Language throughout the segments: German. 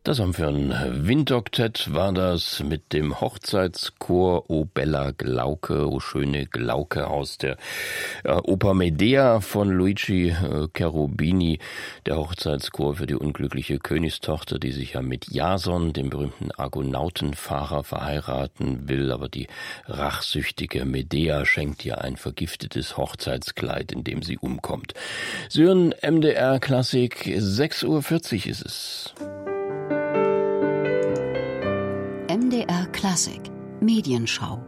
Das haben wir ein Windoktet, war das mit dem Hochzeitschor O Bella Glauke, O schöne Glauke aus der Oper Medea von Luigi Cherubini, der Hochzeitschor für die unglückliche Königstochter, die sich ja mit Jason, dem berühmten Argonautenfahrer, verheiraten will, aber die rachsüchtige Medea schenkt ihr ein vergiftetes Hochzeitskleid, in dem sie umkommt. Sie hören MDR Klassik, 6:40 Uhr ist es. MDR Klassik, Medienschau.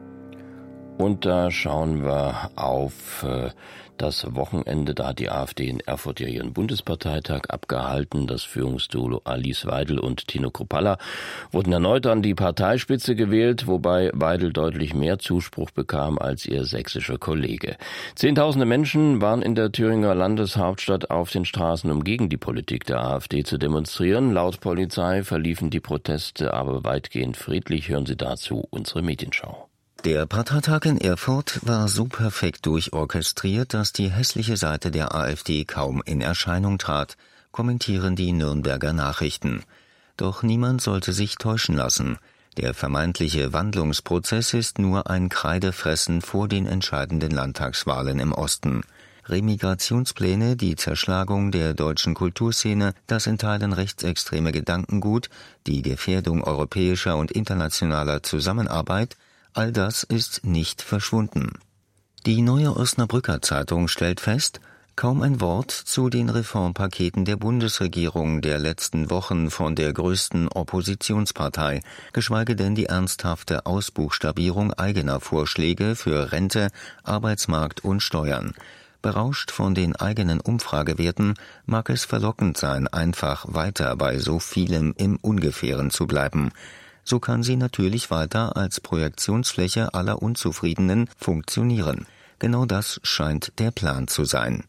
Und da schauen wir auf das Wochenende. Da hat die AfD in Erfurt ja ihren Bundesparteitag abgehalten. Das Führungsduo Alice Weidel und Tino Kruppalla wurden erneut an die Parteispitze gewählt, wobei Weidel deutlich mehr Zuspruch bekam als ihr sächsischer Kollege. Zehntausende Menschen waren in der Thüringer Landeshauptstadt auf den Straßen, um gegen die Politik der AfD zu demonstrieren. Laut Polizei verliefen die Proteste aber weitgehend friedlich. Hören Sie dazu unsere Medienschau. Der Parteitag in Erfurt war so perfekt durchorchestriert, dass die hässliche Seite der AfD kaum in Erscheinung trat, kommentieren die Nürnberger Nachrichten. Doch niemand sollte sich täuschen lassen. Der vermeintliche Wandlungsprozess ist nur ein Kreidefressen vor den entscheidenden Landtagswahlen im Osten. Remigrationspläne, die Zerschlagung der deutschen Kulturszene, das in Teilen rechtsextreme Gedankengut, die Gefährdung europäischer und internationaler Zusammenarbeit, all das ist nicht verschwunden. Die Neue Osnabrücker Zeitung stellt fest, kaum ein Wort zu den Reformpaketen der Bundesregierung der letzten Wochen von der größten Oppositionspartei, geschweige denn die ernsthafte Ausbuchstabierung eigener Vorschläge für Rente, Arbeitsmarkt und Steuern. Berauscht von den eigenen Umfragewerten mag es verlockend sein, einfach weiter bei so vielem im Ungefähren zu bleiben. So kann sie natürlich weiter als Projektionsfläche aller Unzufriedenen funktionieren. Genau das scheint der Plan zu sein.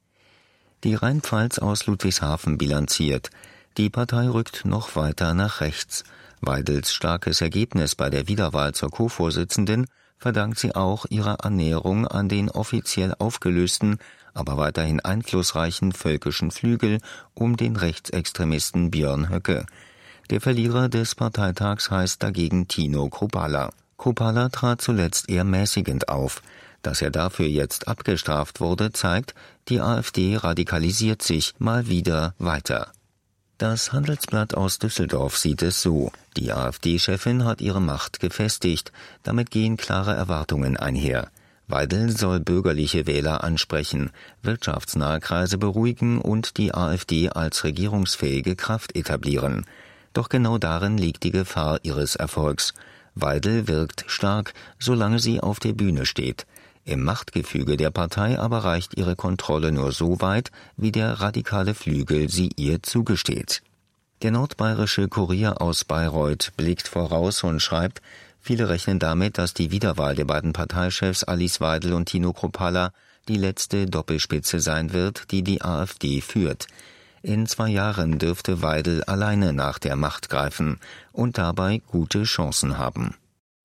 Die Rheinpfalz aus Ludwigshafen bilanziert. Die Partei rückt noch weiter nach rechts. Weidels starkes Ergebnis bei der Wiederwahl zur Co-Vorsitzenden verdankt sie auch ihrer Annäherung an den offiziell aufgelösten, aber weiterhin einflussreichen völkischen Flügel um den Rechtsextremisten Björn Höcke. Der Verlierer des Parteitags heißt dagegen Tino Kruppalla. Kruppalla trat zuletzt eher mäßigend auf. Dass er dafür jetzt abgestraft wurde, zeigt, die AfD radikalisiert sich mal wieder weiter. Das Handelsblatt aus Düsseldorf sieht es so. Die AfD-Chefin hat ihre Macht gefestigt. Damit gehen klare Erwartungen einher. Weidel soll bürgerliche Wähler ansprechen, wirtschaftsnahe Kreise beruhigen und die AfD als regierungsfähige Kraft etablieren. Doch genau darin liegt die Gefahr ihres Erfolgs. Weidel wirkt stark, solange sie auf der Bühne steht. Im Machtgefüge der Partei aber reicht ihre Kontrolle nur so weit, wie der radikale Flügel sie ihr zugesteht. Der nordbayerische Kurier aus Bayreuth blickt voraus und schreibt, viele rechnen damit, dass die Wiederwahl der beiden Parteichefs Alice Weidel und Tino Kruppalla die letzte Doppelspitze sein wird, die die AfD führt. In 2 Jahren dürfte Weidel alleine nach der Macht greifen und dabei gute Chancen haben.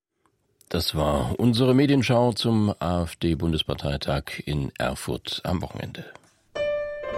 Das war unsere Medienschau zum AfD-Bundesparteitag in Erfurt am Wochenende.